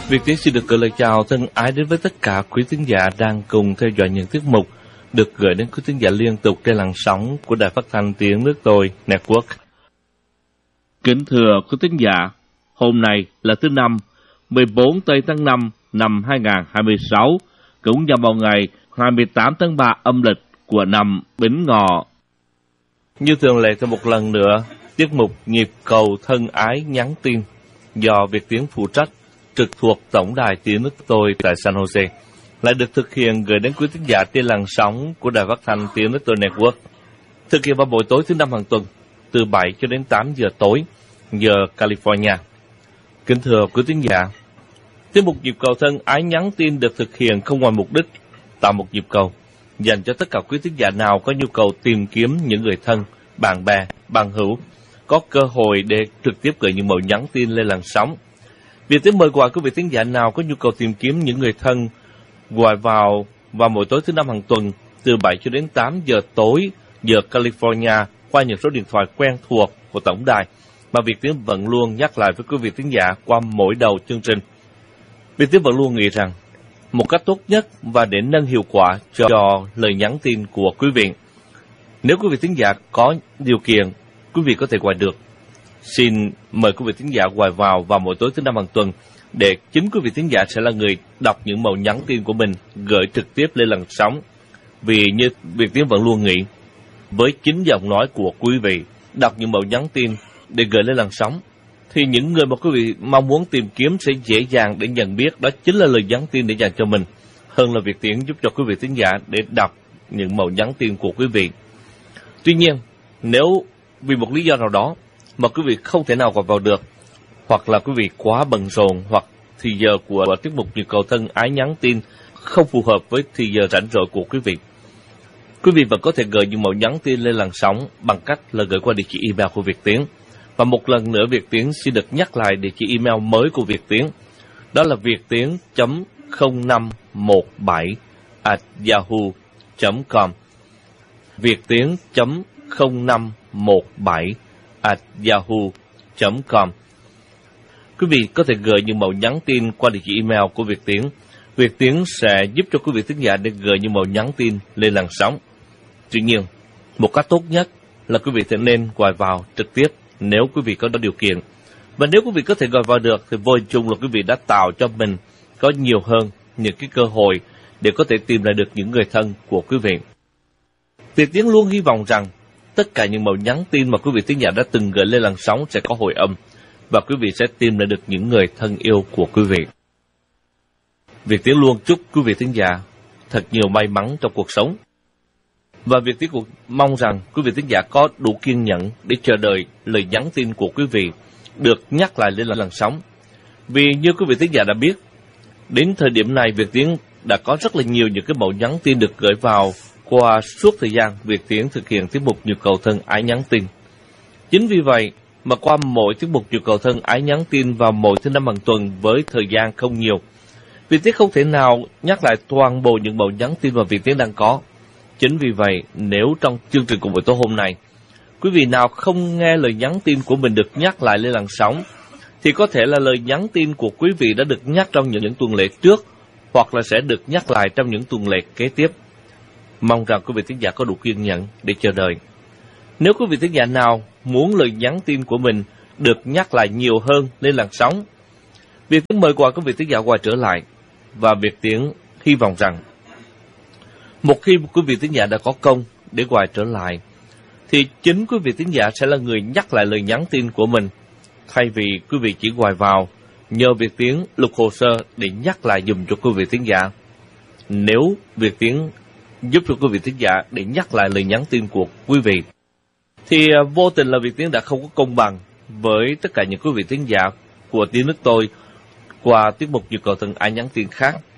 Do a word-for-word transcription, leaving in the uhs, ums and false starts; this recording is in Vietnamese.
Việt Tiến xin được gửi lời chào thân ái đến với tất cả quý thính giả đang cùng theo dõi những tiết mục được gửi đến quý thính giả liên tục trên làn sóng của Đài Phát thanh Tiếng Nước Tôi Network. Kính thưa quý thính giả, hôm nay là thứ năm, mười bốn tây tháng năm năm hai nghìn không trăm hai mươi sáu, cũng nhằm vào ngày hai mươi tám tháng ba âm lịch của năm Bính Ngọ. Như thường lệ, thêm một lần nữa, tiết mục Nhịp Cầu Thân Ái Nhắn Tin do Việt Tiến phụ trách, trực thuộc Tổng đài Tiếng Nước Tôi tại San Jose, lại được thực hiện gửi đến quý thính giả trên làn sóng của Đài Phát thanh Tiếng Nước Tôi Network. Thực hiện vào buổi tối thứ năm hàng tuần, từ bảy cho đến tám giờ tối, giờ California. Kính thưa quý thính giả, tiết mục Nhịp Cầu Thân Ái Nhắn Tin được thực hiện không ngoài mục đích tạo một nhịp cầu dành cho tất cả quý thính giả nào có nhu cầu tìm kiếm những người thân, bạn bè, bằng hữu, có cơ hội để trực tiếp gửi những mẫu nhắn tin lên làn sóng. Việt Tiến mời gọi quý vị thính giả nào có nhu cầu tìm kiếm những người thân gọi vào vào mỗi tối thứ năm hàng tuần từ bảy cho đến tám giờ tối giờ California qua những số điện thoại quen thuộc của tổng đài mà Việt Tiến vẫn luôn nhắc lại với quý vị thính giả qua mỗi đầu chương trình. Việt Tiến vẫn luôn nghĩ rằng một cách tốt nhất và để nâng hiệu quả cho, cho lời nhắn tin của quý vị, nếu quý vị thính giả có điều kiện, quý vị có thể gọi được. Xin mời quý vị thính giả gọi vào vào mỗi tối thứ năm hàng tuần để chính quý vị thính giả sẽ là người đọc những mẫu nhắn tin của mình gửi trực tiếp lên làn sóng. Vì như Việt Tiến vẫn luôn nghĩ, với chính giọng nói của quý vị đọc những mẫu nhắn tin để gửi lên làn sóng, thì những người mà quý vị mong muốn tìm kiếm sẽ dễ dàng để nhận biết đó chính là lời nhắn tin để dành cho mình, hơn là Việt Tiến giúp cho quý vị thính giả để đọc những mẫu nhắn tin của quý vị. Tuy nhiên, nếu vì một lý do nào đó mà quý vị không thể nào gọi vào được, hoặc là quý vị quá bận rộn, hoặc thì giờ của tiết mục Nhịp Cầu Thân Ái Nhắn Tin không phù hợp với thì giờ rảnh rỗi của quý vị, quý vị vẫn có thể gửi những mẫu nhắn tin lên làn sóng bằng cách là gửi qua địa chỉ email của Việt Tiến. Và một lần nữa Việt Tiến xin được nhắc lại địa chỉ email mới của Việt Tiến, đó là viettiến chấm không năm một bảy at yahoo chấm com. viettiến chấm không năm một bảy at yahoo chấm com. Quý vị có thể gửi những mẫu nhắn tin qua địa chỉ email của Việt Tiến. Việt Tiến sẽ giúp cho quý vị thính giả để gửi những mẫu nhắn tin lên làn sóng. Tuy nhiên, một cách tốt nhất là quý vị nên gọi vào trực tiếp nếu quý vị có điều kiện. Và nếu quý vị có thể gọi vào được thì vô hình chung là quý vị đã tạo cho mình có nhiều hơn những cái cơ hội để có thể tìm lại được những người thân của quý vị. Việt Tiến luôn hy vọng rằng tất cả những mẫu nhắn tin mà quý vị thính giả đã từng gửi lên làn sóng sẽ có hồi âm và quý vị sẽ tìm lại được những người thân yêu của quý vị. Việt Tiến luôn chúc quý vị thính giả thật nhiều may mắn trong cuộc sống. Và Việt Tiến cũng mong rằng quý vị thính giả có đủ kiên nhẫn để chờ đợi lời nhắn tin của quý vị được nhắc lại lên làn sóng. Vì như quý vị thính giả đã biết, đến thời điểm này Việt Tiến đã có rất là nhiều những cái mẫu nhắn tin được gửi vào qua suốt thời gian Việt Tiến thực hiện tiết mục Nhịp Cầu Thân Ái Nhắn Tin. Chính vì vậy mà qua mỗi tiết mục Nhịp Cầu Thân Ái Nhắn Tin vào mỗi thứ năm hàng tuần với thời gian không nhiều, Việt Tiến không thể nào nhắc lại toàn bộ những mẫu nhắn tin mà Việt Tiến đang có. Chính vì vậy, nếu trong chương trình của buổi tối hôm nay, quý vị nào không nghe lời nhắn tin của mình được nhắc lại lên làn sóng, thì có thể là lời nhắn tin của quý vị đã được nhắc trong những, những tuần lễ trước, hoặc là sẽ được nhắc lại trong những tuần lễ kế tiếp. Mong rằng quý vị thính giả có đủ kiên nhẫn để chờ đợi. Nếu quý vị thính giả nào muốn lời nhắn tin của mình được nhắc lại nhiều hơn lên làn sóng, Việt Tiến mời gọi quý vị thính giả quay trở lại, và Việt Tiến hy vọng rằng một khi quý vị thính giả đã có công để quay trở lại, thì chính quý vị thính giả sẽ là người nhắc lại lời nhắn tin của mình, thay vì quý vị chỉ quay vào nhờ Việt Tiến lục hồ sơ để nhắc lại dùm cho quý vị thính giả. Nếu Việt Tiến giúp cho quý vị thính giả để nhắc lại lời nhắn tin của quý vị, thì vô tình là Việt Tiến đã không có công bằng với tất cả những quý vị thính giả của Tiếng Nước Tôi qua tiết mục Nhịp Cầu Thân Ái Nhắn Tin khác.